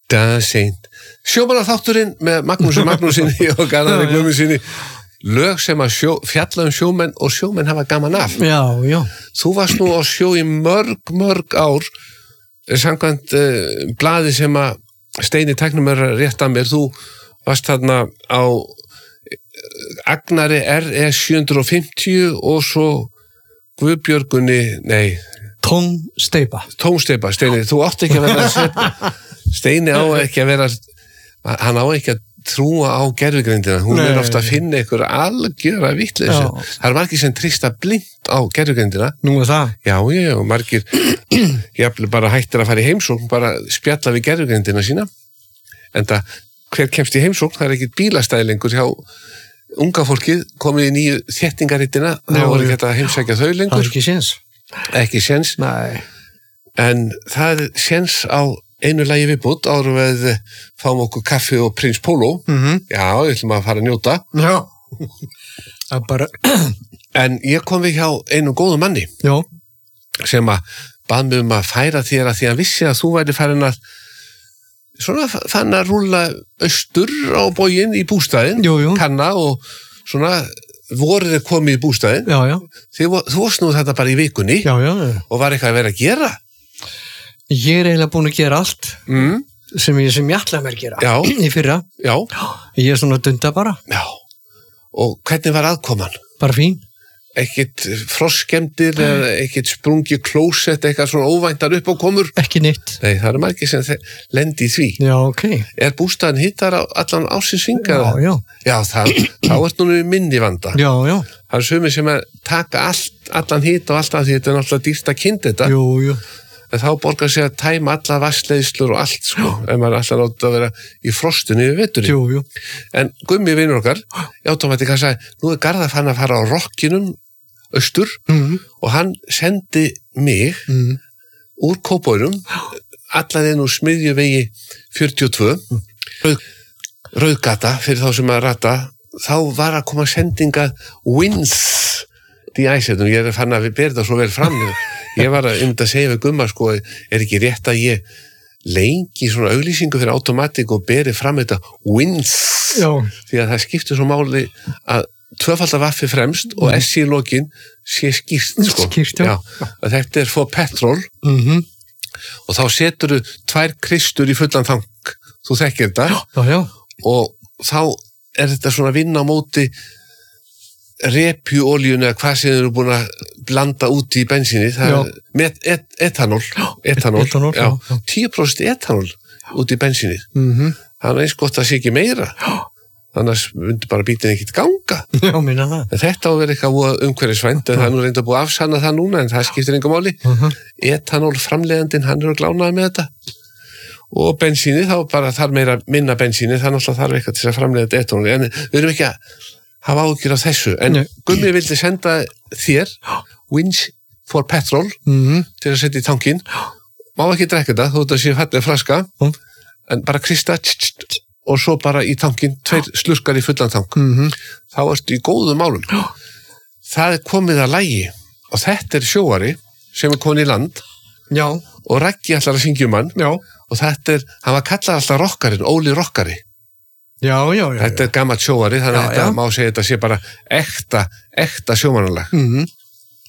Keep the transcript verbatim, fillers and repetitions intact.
Daseint sjómannaþátturinn með Magnúsi Magnúsinni og Garðari Guðmundssyni lög sem að sjó, fjalla um sjómenn og sjómenn hafa gaman af já, já. Þú varst nú á sjó í mörg, mörg ár samkvæmt uh, blaði sem að Steini tæknum er rétt að mér þú varst þarna á Agnari R E sjö fimmtíu og svo Guðbjörgunni, nei Tómsteipa Tómsteipa, Steini, þú átt ekki að vera að Steini á ekki að vera hann á ekki að trúa á gervigreindina, hún Nei. Er ofta að finna ykkur algjöra vitleysu. Það er margir sem trista blind á gervigreindina. Nú er það? Já, já, og margir jafnvel bara hættir að fara í heimsókn, bara spjalla við gervigreindina sína. En það, hver kemst í heimsókn, það er ekkit bílastæðlingur hjá unga fólkið, komið í nýju þéttingarittina, þá voru ekki að heimsækja þau lengur. Það er ekki séns. Ekki séns. Nei. En það er séns á einu lagi viðbútt áður við fáum okkur kaffi og Prins Pólo mm-hmm. já, við ætlum að fara að njóta já það bara en ég kom við hjá einu góðu manni já. Sem að bað mig um að færa þér að því að vissi að þú væri farin að svona fann að rúlla austur á bóginn í bústaðinn jú, jú. Kanna og svona voruð þið komið í bústaðinn já, já. Þið, þú varst nú þetta bara í vikunni já, já, já. Og var eitthvað að vera að gera Ég er eiginlega búin að gera allt mm. sem ég sem ég ætlaði mér að gera Já. Í fyrra. Já. Ég er svona dunda bara. Já. Og hvernig var aðkoman? Bara fín. Ekkert frostskemmdir eða ekkert sprungi klósett, eitthvað svona óvæntar upp á komur? Ekki neitt. Nei, það eru margir sem lendi í því. Já, ok. Er bústaðan hittar á allan ásins vingar? Já, já. Já, það, þá er núna minni vanda. Já, já. Það er sumir sem að taka allt, allan hitt og allt af því þetta er náttúrulega dýrt að kynna þetta. Jú, jú. En þá borgar sig að tæma alla vassleiðslur og allt, sko, ef maður alltaf láta að vera í frostinu yfir veturinn. Jú, jú. En Gummi vinur okkar, í automatika sagði, nú er Garðar fann að fara á rokkinum austur mm. og hann sendi mig mm. úr Kópavoginum, allan inn úr Smiðjuvegi fjörutíu og tvö, mm. Rauð, Rauðgata, fyrir þá sem að rata, þá var að koma sendinga wins í æsetum, ég er fann að við berða svo vel fram ég var að um þetta segja við Gumma sko, er ekki rétt að ég lengi svona auglýsingu fyrir automatik og beri fram þetta wins Já. Því að það skiptir svo máli að tvöfaldar vaffi fremst og S í lokin sé skýrt sko. Skýrt, já. Já, að þetta er for petrol mm-hmm. og þá setur þú tvær kristur í fullan tank þú þekkir þetta já, já. og þá er þetta svona vinna á móti repjuolíun eða hvað sem þið eru búin að blanda út í bensinni það já. er met, et, etanól etanól, etanól já, já, já. tíu prósent etanól út í bensinni mm-hmm. það er eins gott að sé ekki meira já. Annars myndi bara bítin ekkert ganga já, minna það en þetta á að vera eitthvað umhverfisvænt en það er nú reynda búið að afsanna það núna en það skiptir enga máli uh-huh. etanól framleiðandinn, hann er að glánaði með þetta og bensíni, þá bara þarf meira minna bensíni, það náttúrulega þarf eitthvað til að framleiða þetta etanól, en við erum ekki að hafa ágjur á þessu, en Nei. Gummi vildi senda þér wins for petrol mm-hmm. til að setja í tankin má ekki drekka þetta, þú veit að sé fallega flaska mm. en bara krista tss, tss, tss, og svo bara í tankin tveir slurkar í fullan tank mm-hmm. þá ertu í góðum málum það er komið að lægi og þetta er sjóari sem er komin í land Já. og Raggi ætlar að syngja um hann Já. og þetta er, hann var kallað alltaf rokkarinn, Óli rokkari Já, já, já. Þetta er gammalt sjóari, þannig að þetta má segja þetta sé bara ekta, ekta sjómanalag. Mhm.